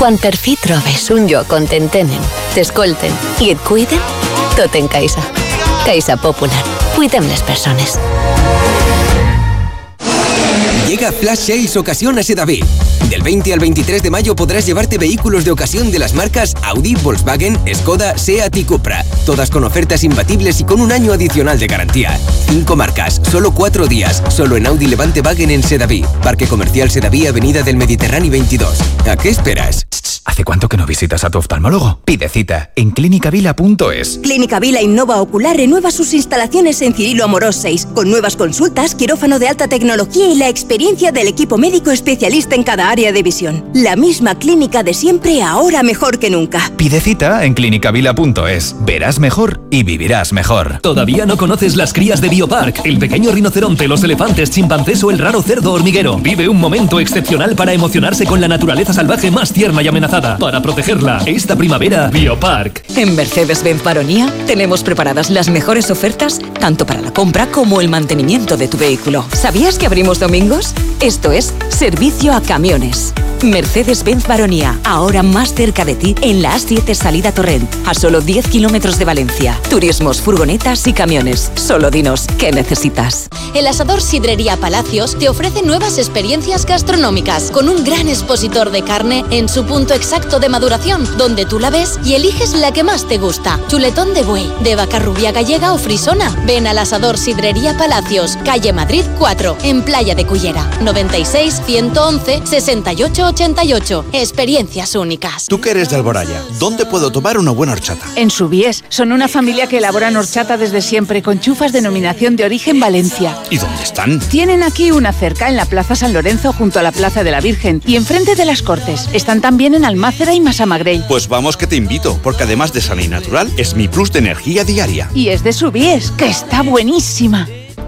Quan per fi trobes un lloc on t'entenen, t'escolten i et cuiden, tot en Caixa. Caixa Popular. Cuidem les persones. Llega Flash Sales Ocasión a Sedaví. Del 20 al 23 de mayo podrás llevarte vehículos de ocasión de las marcas Audi, Volkswagen, Skoda, Seat y Cupra. Todas con ofertas imbatibles y con un año adicional de garantía. 5 marcas, solo 4 días, solo en Audi Levante Wagen en Sedaví. Parque Comercial Sedaví, Avenida del Mediterráneo 22. ¿A qué esperas? ¿Hace cuánto que no visitas a tu oftalmólogo? Pide cita en clinicavila.es. Clínica Vila Innova Ocular renueva sus instalaciones en Cirilo Amorós 6, con nuevas consultas, quirófano de alta tecnología y la experiencia del equipo médico especialista en cada área de visión. La misma clínica de siempre, ahora mejor que nunca. Pide cita en clinicavila.es. Verás mejor y vivirás mejor. ¿Todavía no conoces las crías de Biopark? El pequeño rinoceronte, los elefantes, chimpancés o el raro cerdo hormiguero. Vive un momento excepcional para emocionarse con la naturaleza salvaje más tierna y amenazada. Para protegerla, esta primavera, Biopark. En Mercedes-Benz Baronía tenemos preparadas las mejores ofertas tanto para la compra como el mantenimiento de tu vehículo. ¿Sabías que abrimos domingos? Esto es servicio a camiones. Mercedes-Benz Baronía, ahora más cerca de ti en la A7 salida Torrent, a solo 10 kilómetros de Valencia. Turismos, furgonetas y camiones. Solo dinos qué necesitas. El asador Sidrería Palacios te ofrece nuevas experiencias gastronómicas con un gran expositor de carne en su punto exacto de maduración, donde tú la ves y eliges la que más te gusta. Chuletón de buey, de vaca rubia gallega o frisona. Ven al asador Sidrería Palacios, calle Madrid 4, en Playa de Cullera. 96 111 68 88. Experiencias únicas. Tú que eres de Alboraya, ¿dónde puedo tomar una buena horchata? En Subies. Son una familia que elaboran horchata desde siempre, con chufas denominación de origen Valencia. ¿Y dónde están? Tienen aquí una cerca en la Plaza San Lorenzo, junto a la Plaza de la Virgen, y enfrente de las Cortes. Están también en Almácera y Massamagrell. Pues vamos que te invito, porque además de sana y natural, es mi plus de energía diaria. Y es de Subies, que está buenísima.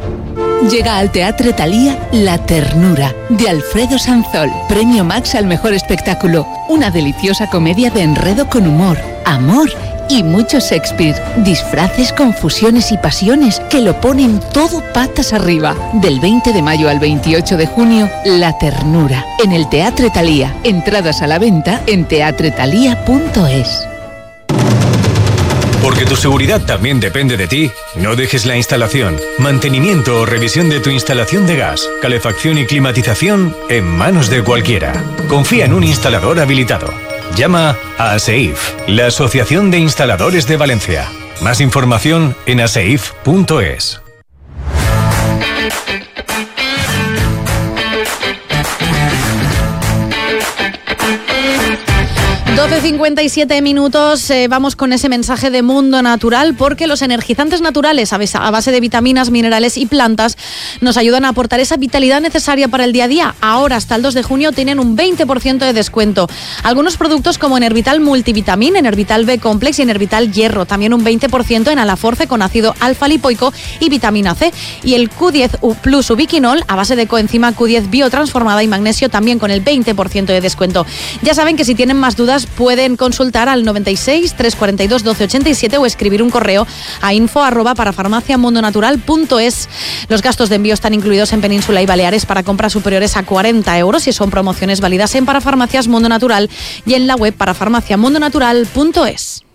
Llega al Teatre Thalía La Ternura, de Alfredo Sanzol. Premio Max al mejor espectáculo. Una deliciosa comedia de enredo con humor, amor y mucho Shakespeare. Disfraces, confusiones y pasiones que lo ponen todo patas arriba. Del 20 de mayo al 28 de junio, La Ternura, en el Teatre Thalía. Entradas a la venta en teatrethalía.es. Porque tu seguridad también depende de ti. No dejes la instalación, mantenimiento o revisión de tu instalación de gas, calefacción y climatización en manos de cualquiera. Confía en un instalador habilitado. Llama a ASEIF, la Asociación de Instaladores de Valencia. Más información en aseif.es. 12:57 minutos, vamos con ese mensaje de Mundo Natural, porque los energizantes naturales a base de vitaminas, minerales y plantas nos ayudan a aportar esa vitalidad necesaria para el día a día. Ahora, hasta el 2 de junio, tienen un 20% de descuento. Algunos productos como Enervital Multivitamin, Enervital B Complex y Enervital Hierro. También un 20% en Alaforce con ácido alfa-lipoico y vitamina C. Y el Q10 Plus Ubiquinol a base de coenzima Q10 biotransformada y magnesio, también con el 20% de descuento. Ya saben que si tienen más dudas pueden consultar al 96 342 1287 o escribir un correo a info@parafarmaciamundonatural.es. Los gastos de envío están incluidos en Península y Baleares para compras superiores a 40 euros y son promociones válidas en Parafarmacias Mundo Natural y en la web parafarmaciamundonatural.es.